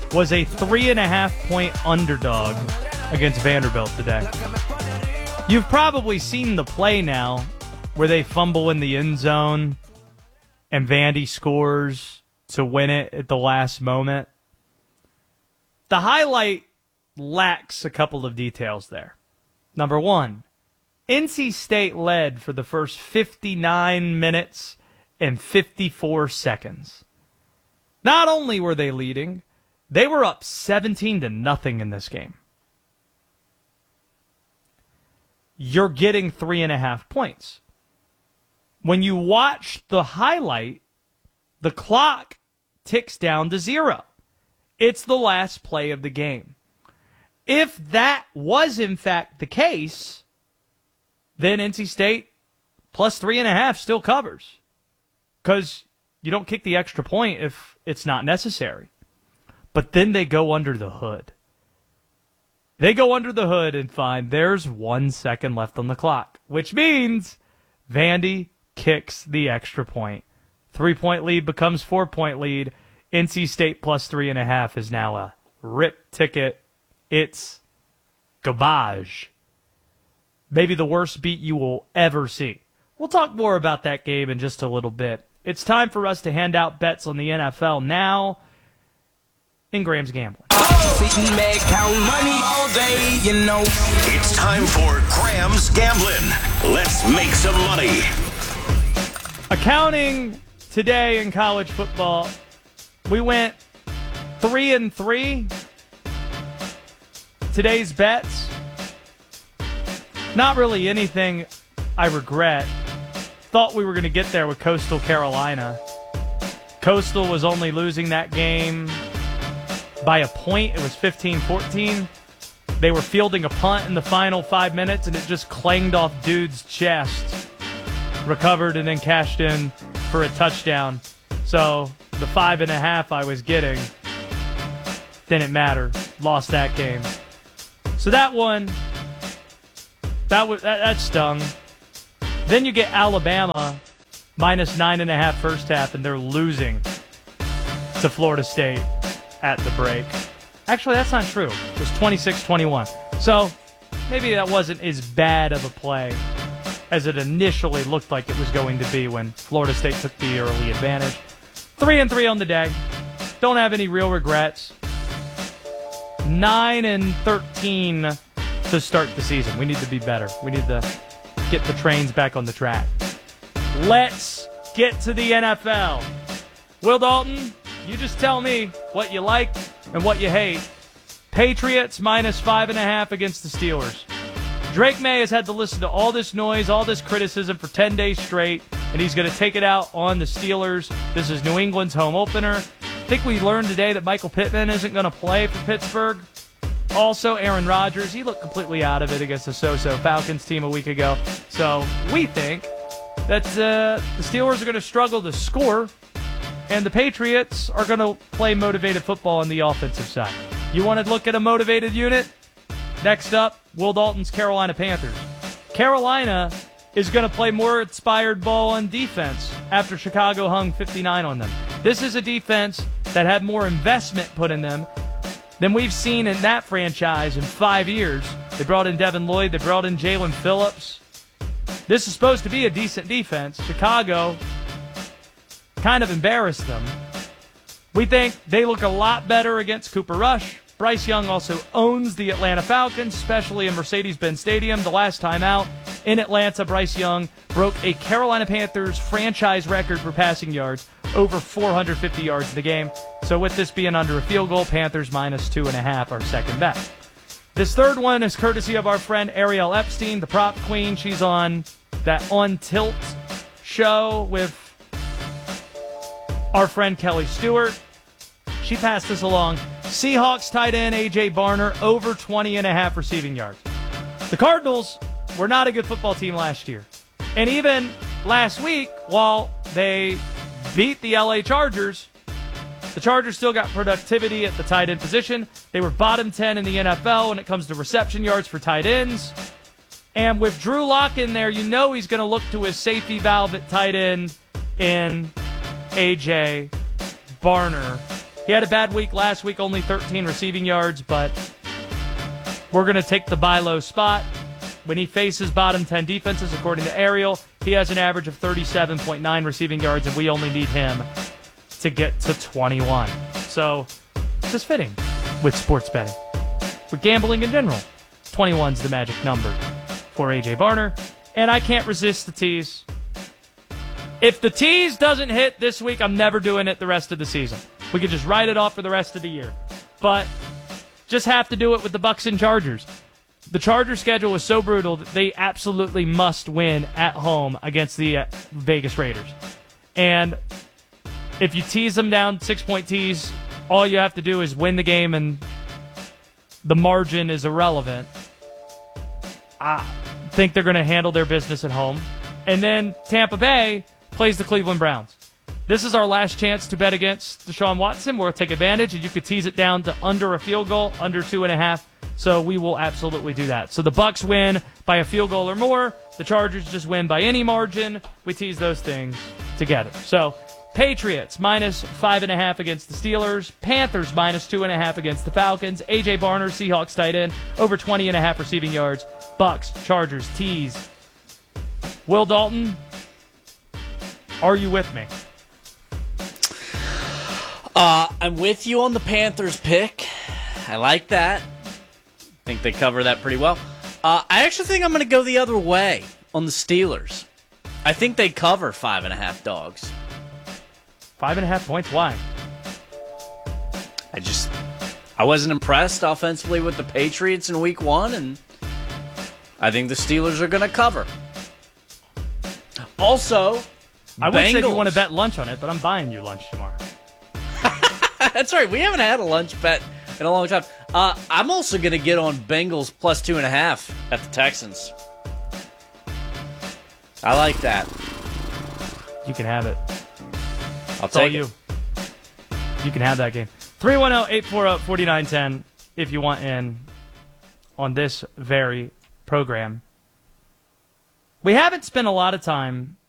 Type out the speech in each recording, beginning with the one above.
was a 3.5-point underdog against Vanderbilt today. You've probably seen the play now where they fumble in the end zone and Vandy scores to win it at the last moment. The highlight lacks a couple of details there. Number one, NC State led for the first 59 minutes and 54 seconds. Not only were they leading, they were up 17-0 in this game. You're getting 3.5 points. When you watch the highlight, the clock ticks down to 0. It's the last play of the game. If that was in fact the case, then NC State plus 3.5 still covers. Because you don't kick the extra point if it's not necessary. But then they go under the hood. They go under the hood and find there's 1 second left on the clock, which means Vandy kicks the extra point. 3-point lead becomes 4-point lead. NC State plus 3.5 is now a rip ticket. It's garbage. Maybe the worst beat you will ever see. We'll talk more about that game in just a little bit. It's time for us to hand out bets on the NFL now in Graham's Gambling. It's time for Graham's Gambling. Let's make some money. Accounting today in college football, we went 3-3. Today's bets, not really anything I regret. Thought we were going to get there with Coastal Carolina. Coastal was only losing that game by a point. It was 15-14. They were fielding a punt in the final 5 minutes, and it just clanged off dude's chest. Recovered and then cashed in for a touchdown. So the 5.5 I was getting didn't matter. Lost that game. So that one, that stung. Then you get Alabama minus 9.5 first half, and they're losing to Florida State at the break. Actually, that's not true. It was 26-21. So maybe that wasn't as bad of a play as it initially looked like it was going to be when Florida State took the early advantage. 3-3 on the day. Don't have any real regrets. 9-13 to start the season. We need to be better. We need to get the trains back on the track. Let's get to the NFL. Will Dalton, you just tell me what you like and what you hate. Patriots minus 5.5 against the Steelers. Drake May has had to listen to all this noise, all this criticism for 10 days straight, and he's going to take it out on the Steelers. This is New England's home opener. I think we learned today that Michael Pittman isn't going to play for Pittsburgh. Also, Aaron Rodgers, he looked completely out of it against the so-so Falcons team a week ago. So we think that the Steelers are going to struggle to score, and the Patriots are going to play motivated football on the offensive side. You want to look at a motivated unit? Next up, Will Dalton's Carolina Panthers. Carolina is going to play more inspired ball on defense after Chicago hung 59 on them. This is a defense that had more investment put in them than we've seen in that franchise in 5 years. They brought in Devin Lloyd. They brought in Jalen Phillips. This is supposed to be a decent defense. Chicago kind of embarrassed them. We think they look a lot better against Cooper Rush. Bryce Young also owns the Atlanta Falcons, especially in Mercedes-Benz Stadium. The last time out in Atlanta, Bryce Young broke a Carolina Panthers franchise record for passing yards, over 450 yards in the game. So with this being under a field goal, Panthers minus 2.5, our second bet. This third one is courtesy of our friend Ariel Epstein, the prop queen. She's on that On Tilt show with our friend Kelly Stewart. She passed this along. Seahawks tight end A.J. Barner, over 20.5 receiving yards. The Cardinals were not a good football team last year. And even last week, while they beat the L.A. Chargers, the Chargers still got productivity at the tight end position. They were bottom 10 in the NFL when it comes to reception yards for tight ends. And with Drew Lock in there, you know he's going to look to his safety valve at tight end in A.J. Barner. He had a bad week last week, only 13 receiving yards, but we're going to take the buy low spot. When he faces bottom 10 defenses, according to Ariel, he has an average of 37.9 receiving yards, and we only need him to get to 21. So, just fitting with sports betting. With gambling in general, 21's the magic number for A.J. Barner. And I can't resist the tease. If the tease doesn't hit this week, I'm never doing it the rest of the season. We could just write it off for the rest of the year. But just have to do it with the Bucs and Chargers. The Chargers' schedule is so brutal that they absolutely must win at home against the Vegas Raiders. And if you tease them down 6-point tease, all you have to do is win the game and the margin is irrelevant. I think they're going to handle their business at home. And then Tampa Bay plays the Cleveland Browns. This is our last chance to bet against Deshaun Watson. We'll take advantage, and you could tease it down to under a field goal, under 2.5. So we will absolutely do that. So the Bucs win by a field goal or more. The Chargers just win by any margin. We tease those things together. So Patriots -5.5 against the Steelers. Panthers -2.5 against the Falcons. A.J. Barner, Seahawks tight end, over 20.5 receiving yards. Bucs, Chargers, tease. Will Dalton, are you with me? I'm with you on the Panthers pick. I like that. I think they cover that pretty well. I actually think I'm going to go the other way on the Steelers. I think they cover 5.5 dogs. 5.5 points? Why? I wasn't impressed offensively with the Patriots in week 1, and I think the Steelers are going to cover. Also, I would say Bengals. you want to bet lunch on it, but I'm buying you lunch tomorrow. That's right. We haven't had a lunch bet in a long time. I'm also going to get on Bengals +2.5 at the Texans. I like that. You can have it. I'll take you. it. You can have that game. 310-840-4910 if you want in on this very program. We haven't spent a lot of time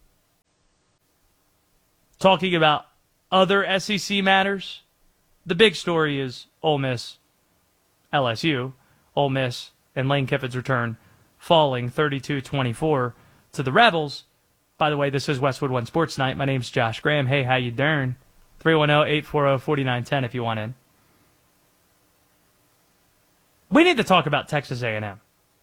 talking about other SEC matters. The big story is Ole Miss, LSU, Ole Miss, and Lane Kiffin's return falling 32-24 to the Rebels. By the way, this is Westwood One Sports Night. My name's Josh Graham. Hey, how you doing? 310-840-4910 if you want in. We need to talk about Texas A&M.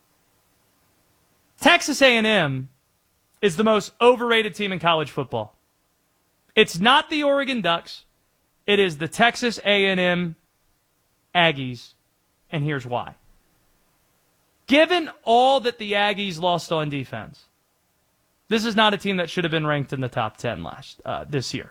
Texas A&M is the most overrated team in college football. It's not the Oregon Ducks. It is the Texas A&M Aggies, and here's why. Given all that the Aggies lost on defense, this is not a team that should have been ranked in the top 10 this year.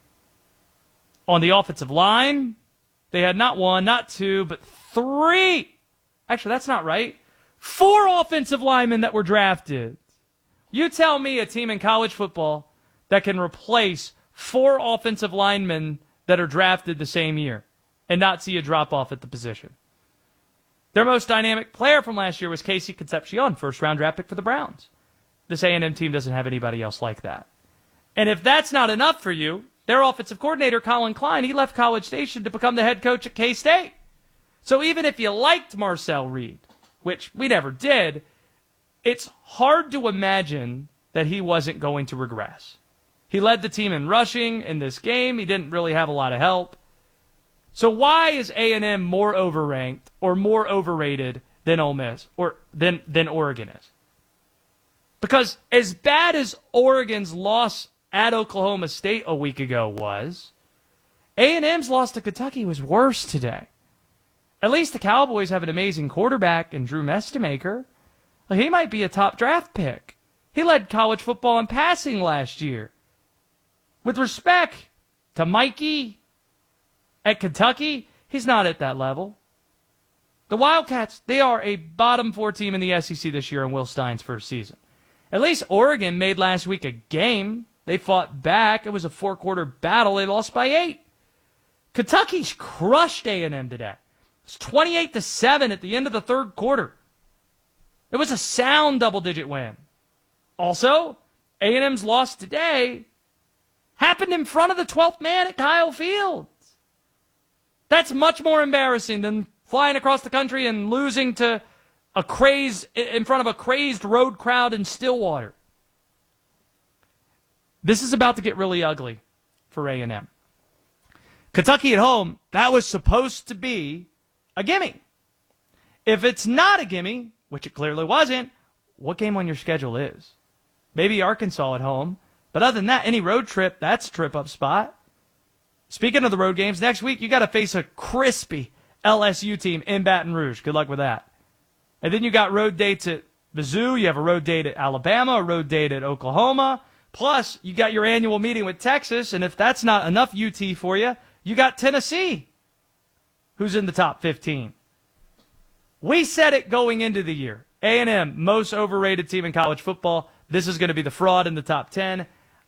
On the offensive line, they had not 1, not 2, but 3. Actually, that's not right. 4 offensive linemen that were drafted. You tell me a team in college football that can replace 4 offensive linemen that are drafted the same year and not see a drop-off at the position. Their most dynamic player from last year was Casey Concepcion, first-round draft pick for the Browns. This A&M team doesn't have anybody else like that. And if that's not enough for you, their offensive coordinator, Colin Klein, he left College Station to become the head coach at K-State. So even if you liked Marcel Reed, which we never did, it's hard to imagine that he wasn't going to regress. He led the team in rushing in this game. He didn't really have a lot of help. So why is A&M more overranked or more overrated than Ole Miss or than Oregon is? Because as bad as Oregon's loss at Oklahoma State a week ago was, A&M's loss to Kentucky was worse today. At least the Cowboys have an amazing quarterback in Drew Mestemaker. He might be a top draft pick. He led college football in passing last year. With respect to Mikey at Kentucky, he's not at that level. The Wildcats, they are a bottom 4 team in the SEC this year in Will Stein's first season. At least Oregon made last week a game. They fought back. It was a 4-quarter battle. They lost by 8. Kentucky's crushed A&M today. It's 28-7 at the end of the third quarter. It was a sound double-digit win. Also, A&M's loss today happened in front of the 12th man at Kyle Fields. That's much more embarrassing than flying across the country and losing to in front of a crazed road crowd in Stillwater. This is about to get really ugly for A&M. Kentucky at home, that was supposed to be a gimme. If it's not a gimme, which it clearly wasn't, what game on your schedule is? Maybe Arkansas at home. But other than that, any road trip, that's a trip-up spot. Speaking of the road games, next week you got to face a crispy LSU team in Baton Rouge. Good luck with that. And then you got road dates at Mizzou. You have a road date at Alabama, a road date at Oklahoma. Plus, you got your annual meeting with Texas. And if that's not enough UT for you, you got Tennessee, who's in the top 15. We said it going into the year. A&M, most overrated team in college football. This is going to be the fraud in the top 10.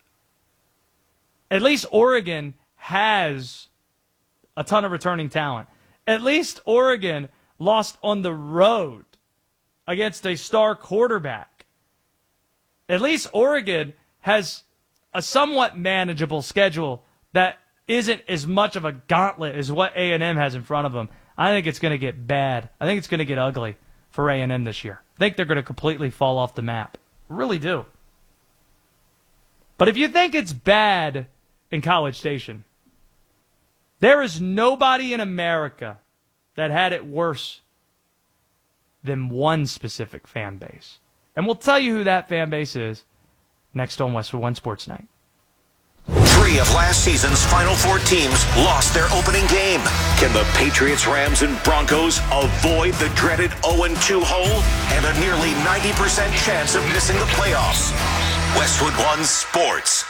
At least Oregon has a ton of returning talent. At least Oregon lost on the road against a star quarterback. At least Oregon has a somewhat manageable schedule that isn't as much of a gauntlet as what A&M has in front of them. I think it's going to get bad. I think it's going to get ugly for A&M this year. I think they're going to completely fall off the map. I really do. But if you think it's bad in College Station, there is nobody in America that had it worse than one specific fan base. And we'll tell you who that fan base is next on Westwood One Sports Night. 3 of last season's Final Four teams lost their opening game. Can the Patriots, Rams, and Broncos avoid the dreaded 0-2 hole and a nearly 90% chance of missing the playoffs? Westwood One Sports.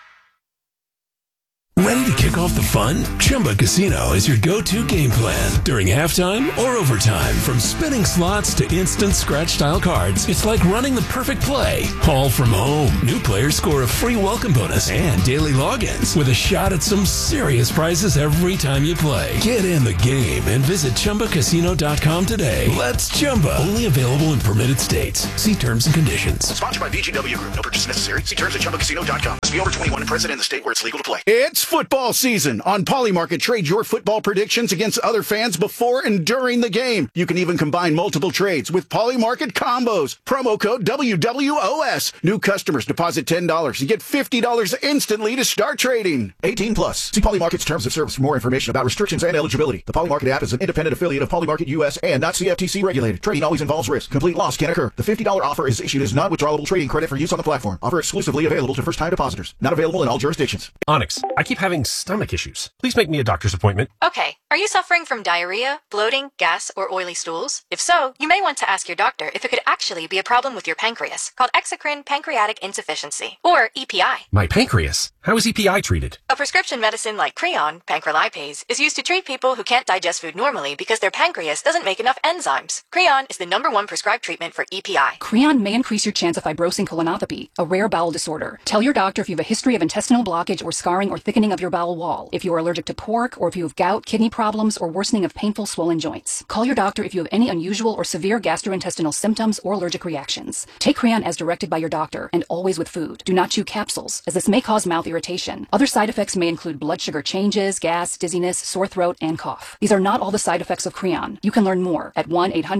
Ready to kick off the fun? Chumba Casino is your go-to game plan during halftime or overtime. From spinning slots to instant scratch-style cards, it's like running the perfect play, all from home. New players score a free welcome bonus and daily logins with a shot at some serious prizes every time you play. Get in the game and visit ChumbaCasino.com today. Let's Chumba. Only available in permitted states. See terms and conditions. Sponsored by VGW Group. No purchase necessary. See terms at ChumbaCasino.com. Must be over 21 and present in the state where it's legal to play. It's football season. On Polymarket, trade your football predictions against other fans before and during the game. You can even combine multiple trades with Polymarket combos. Promo code WWOS. New customers deposit $10 and get $50 instantly to start trading. 18 plus. See Polymarket's terms of service for more information about restrictions and eligibility. The Polymarket app is an independent affiliate of Polymarket US and not CFTC regulated. Trading always involves risk. Complete loss can occur. The $50 offer is issued as non-withdrawable trading credit for use on the platform. Offer exclusively available to first-time depositors. Not available in all jurisdictions. Onyx, I keep having stomach issues. Please make me a doctor's appointment. Okay. Are you suffering from diarrhea, bloating, gas, or oily stools? If so, you may want to ask your doctor if it could actually be a problem with your pancreas, called exocrine pancreatic insufficiency, or EPI. My pancreas? How is EPI treated? A prescription medicine like Creon, pancrelipase, is used to treat people who can't digest food normally because their pancreas doesn't make enough enzymes. Creon is the #1 prescribed treatment for EPI. Creon may increase your chance of fibrosing colonopathy, a rare bowel disorder. Tell your doctor if you have a history of intestinal blockage or scarring or thickening of your bowel wall, if you are allergic to pork, or if you have gout, kidney problems, or worsening of painful swollen joints. Call your doctor if you have any unusual or severe gastrointestinal symptoms or allergic reactions. Take Creon as directed by your doctor, and always with food. Do not chew capsules, as this may cause mouth irritation. Other side effects may include blood sugar changes, gas, dizziness, sore throat, and cough. These are not all the side effects of Creon. You can learn more at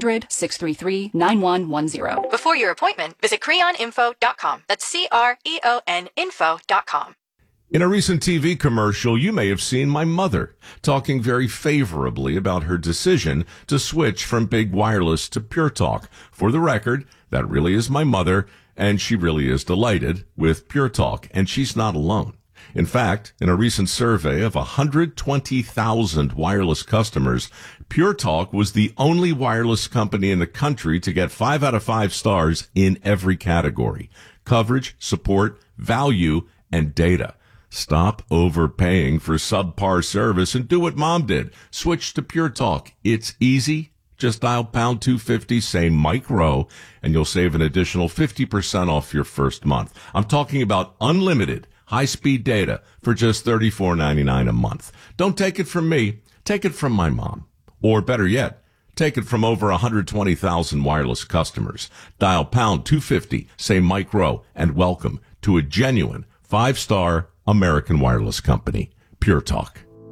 1-800-633-9110. Before your appointment, visit creoninfo.com. That's CREON info.com. In a recent TV commercial, you may have seen my mother talking very favorably about her decision to switch from Big Wireless to Pure Talk. For the record, that really is my mother, and she really is delighted with Pure Talk, and she's not alone. In fact, in a recent survey of 120,000 wireless customers, Pure Talk was the only wireless company in the country to get 5 out of 5 stars in every category: coverage, support, value, and data. Stop overpaying for subpar service and do what Mom did. Switch to Pure Talk. It's easy. Just dial pound 250, say Mike Rowe, and you'll save an additional 50% off your first month. I'm talking about unlimited high-speed data for just $34.99 a month. Don't take it from me. Take it from my mom. Or better yet, take it from over 120,000 wireless customers. Dial pound 250, say Mike Rowe, and welcome to a genuine 5-star American wireless company, Pure Talk.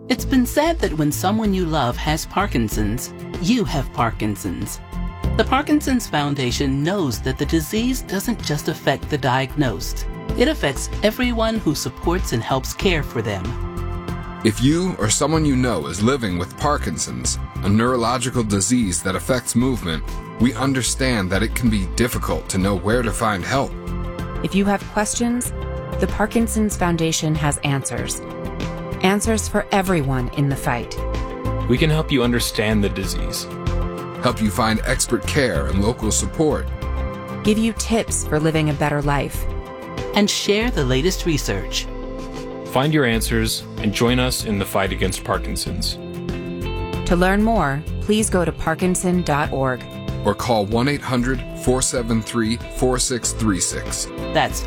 It's been said that when someone you love has Parkinson's, you have Parkinson's. The Parkinson's Foundation knows that the disease doesn't just affect the diagnosed. It affects everyone who supports and helps care for them. If you or someone you know is living with Parkinson's, a neurological disease that affects movement, we understand that it can be difficult to know where to find help. If you have questions, the Parkinson's Foundation has answers. Answers for everyone in the fight. We can help you understand the disease, help you find expert care and local support, give you tips for living a better life, and share the latest research. Find your answers and join us in the fight against Parkinson's. To learn more, please go to parkinson.org or call 1-800-473-4636. That's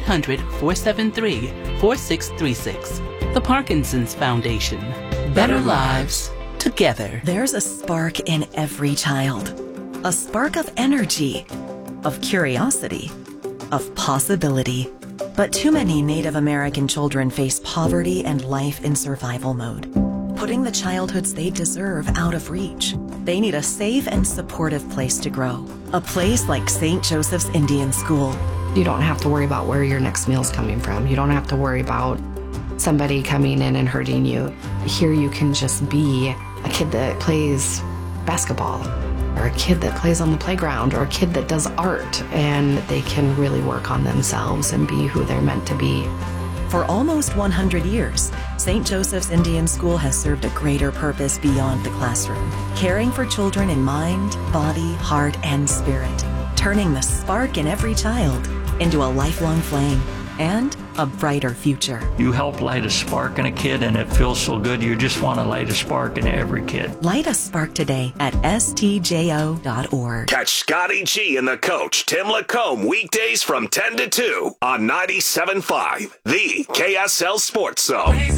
1-800-473-4636. The Parkinson's Foundation. Better lives together. There's a spark in every child. A spark of energy, of curiosity, of possibility. But too many Native American children face poverty and life in survival mode, putting the childhoods they deserve out of reach. They need a safe and supportive place to grow. A place like St. Joseph's Indian School. You don't have to worry about where your next meal's coming from. You don't have to worry about somebody coming in and hurting you. Here you can just be a kid that plays basketball, or a kid that plays on the playground, or a kid that does art, and they can really work on themselves and be who they're meant to be. For almost 100 years, St. Joseph's Indian School has served a greater purpose beyond the classroom, caring for children in mind, body, heart, and spirit, turning the spark in every child into a lifelong flame and a brighter future. You help light a spark in a kid, and it feels so good. You just want to light a spark in every kid. Light a spark today at stjo.org. Catch Scotty G and the coach, Tim Lacombe, weekdays from 10 to 2 on 97.5, the KSL Sports Zone.